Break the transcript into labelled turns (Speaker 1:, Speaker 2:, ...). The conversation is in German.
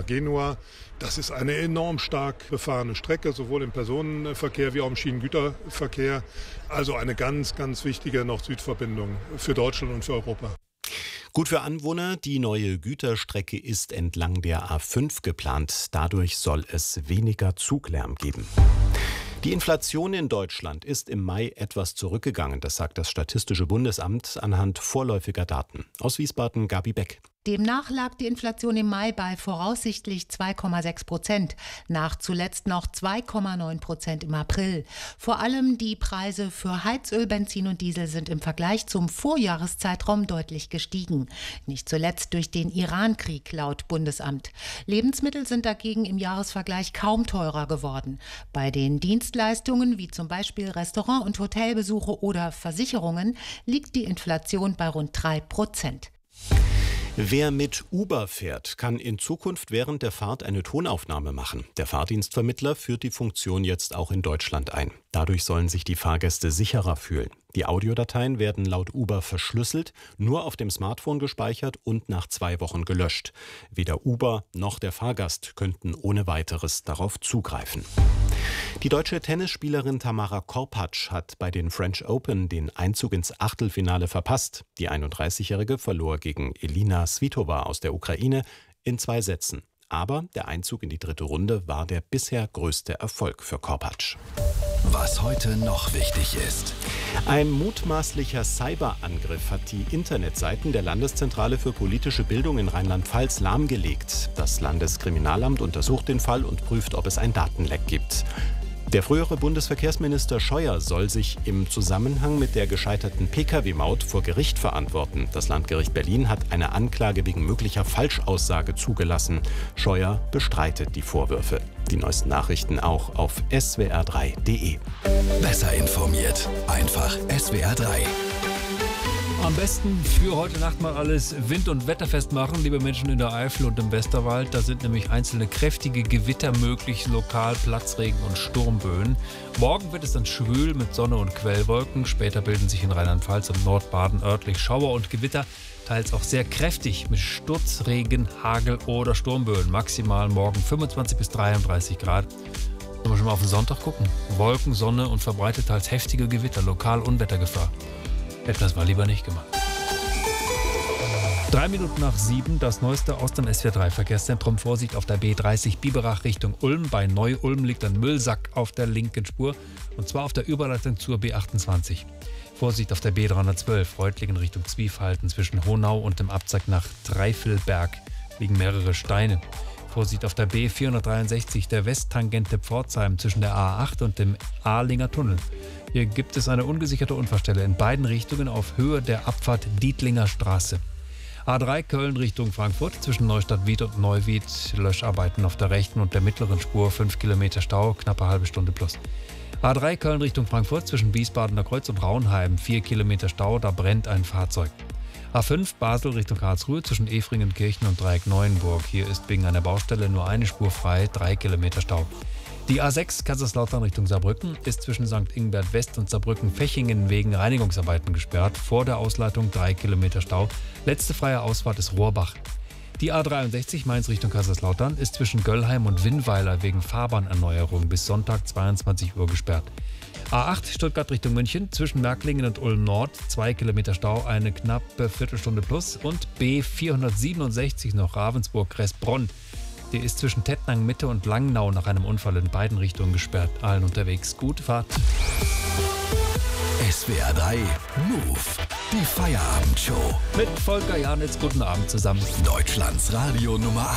Speaker 1: Genua. Das ist eine enorm stark befahrene Strecke, sowohl im Personenverkehr wie auch im Schienengüterverkehr. Also eine ganz, ganz wichtige Nord-Süd-Verbindung für Deutschland und für Europa.
Speaker 2: Gut für Anwohner, die neue Güterstrecke ist entlang der A5 geplant. Dadurch soll es weniger Zuglärm geben. Die Inflation in Deutschland ist im Mai etwas zurückgegangen, das sagt das Statistische Bundesamt anhand vorläufiger Daten. Aus Wiesbaden, Gabi Beck.
Speaker 3: Demnach lag die Inflation im Mai bei voraussichtlich 2,6%, nach zuletzt noch 2,9% im April. Vor allem die Preise für Heizöl, Benzin und Diesel sind im Vergleich zum Vorjahreszeitraum deutlich gestiegen. Nicht zuletzt durch den Iran-Krieg laut Bundesamt. Lebensmittel sind dagegen im Jahresvergleich kaum teurer geworden. Bei den Dienstleistungen wie zum Beispiel Restaurant- und Hotelbesuche oder Versicherungen liegt die Inflation bei rund 3%.
Speaker 2: Wer mit Uber fährt, kann in Zukunft während der Fahrt eine Tonaufnahme machen. Der Fahrdienstvermittler führt die Funktion jetzt auch in Deutschland ein. Dadurch sollen sich die Fahrgäste sicherer fühlen. Die Audiodateien werden laut Uber verschlüsselt, nur auf dem Smartphone gespeichert und nach 2 Wochen gelöscht. Weder Uber noch der Fahrgast könnten ohne weiteres darauf zugreifen. Die deutsche Tennisspielerin Tamara Korpatsch hat bei den French Open den Einzug ins Achtelfinale verpasst. Die 31-Jährige verlor gegen Elina Svitova aus der Ukraine in 2 Sätzen. Aber der Einzug in die 3. Runde war der bisher größte Erfolg für Korpatsch.
Speaker 4: Was heute noch wichtig ist.
Speaker 2: Ein mutmaßlicher Cyberangriff hat die Internetseiten der Landeszentrale für politische Bildung in Rheinland-Pfalz lahmgelegt. Das Landeskriminalamt untersucht den Fall und prüft, ob es ein Datenleck gibt. Der frühere Bundesverkehrsminister Scheuer soll sich im Zusammenhang mit der gescheiterten Pkw-Maut vor Gericht verantworten. Das Landgericht Berlin hat eine Anklage wegen möglicher Falschaussage zugelassen. Scheuer bestreitet die Vorwürfe. Die neuesten Nachrichten auch auf swr3.de.
Speaker 4: Besser informiert. Einfach SWR3.
Speaker 5: Am besten für heute Nacht mal alles wind- und wetterfest machen, liebe Menschen in der Eifel und im Westerwald. Da sind nämlich einzelne kräftige Gewitter möglich, lokal Platzregen und Sturmböen. Morgen wird es dann schwül mit Sonne und Quellwolken. Später bilden sich in Rheinland-Pfalz und Nordbaden örtlich Schauer und Gewitter, teils auch sehr kräftig mit Sturzregen, Hagel oder Sturmböen. Maximal morgen 25 bis 33 Grad. Sollen wir schon mal auf den Sonntag gucken? Wolken, Sonne und verbreitet teils heftige Gewitter, lokal Unwettergefahr. Etwas war lieber nicht gemacht. 3 Minuten nach 7, das neueste aus dem SWR3-Verkehrszentrum. Vorsicht auf der B30 Biberach Richtung Ulm. Bei Neu-Ulm liegt ein Müllsack auf der linken Spur. Und zwar auf der Überleitung zur B28. Vorsicht auf der B312 Reutlingen Richtung Zwiefalten. Zwischen Honau und dem Abzweig nach Dreifelberg liegen mehrere Steine. Vorsicht auf der B463 der Westtangente Pforzheim zwischen der A8 und dem Ahlinger Tunnel. Hier gibt es eine ungesicherte Unfallstelle in beiden Richtungen auf Höhe der Abfahrt Dietlinger Straße. A3 Köln Richtung Frankfurt zwischen Neustadt-Wied und Neuwied. Löscharbeiten auf der rechten und der mittleren Spur. 5 Kilometer Stau, knappe halbe Stunde plus. A3 Köln Richtung Frankfurt zwischen Wiesbadener Kreuz und Raunheim. 4 Kilometer Stau, da brennt ein Fahrzeug. A5 Basel Richtung Karlsruhe zwischen Efringenkirchen und Dreieck Neuenburg. Hier ist wegen einer Baustelle nur eine Spur frei, 3 Kilometer Stau. Die A6 Kaiserslautern Richtung Saarbrücken ist zwischen St. Ingbert West und Saarbrücken-Fechingen wegen Reinigungsarbeiten gesperrt. Vor der Ausleitung 3 Kilometer Stau. Letzte freie Ausfahrt ist Rohrbach. Die A63 Mainz Richtung Kaiserslautern ist zwischen Göllheim und Winnweiler wegen Fahrbahnerneuerung bis Sonntag 22 Uhr gesperrt. A8 Stuttgart Richtung München zwischen Märklingen und Ulm Nord 2 Kilometer Stau, eine knappe Viertelstunde plus. Und B467 noch Ravensburg-Kressbronn. Die ist zwischen Tettnang Mitte und Langnau nach einem Unfall in beiden Richtungen gesperrt. Allen unterwegs gute Fahrt.
Speaker 4: SWR3 Move. Die Feierabendshow.
Speaker 5: Mit Volker Janitz, guten Abend zusammen.
Speaker 4: Deutschlands Radio Nummer 1.